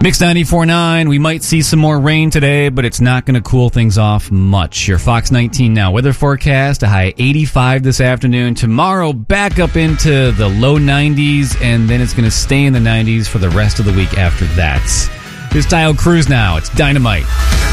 Mix 94.9, we might see some more rain today, but it's not going to cool things off much. Your Fox 19 Now weather forecast, a high 85 this afternoon. Tomorrow, back up into the low 90s, and then it's going to stay in the 90s for the rest of the week after that. This Dial Cruise now, it's Dynamite.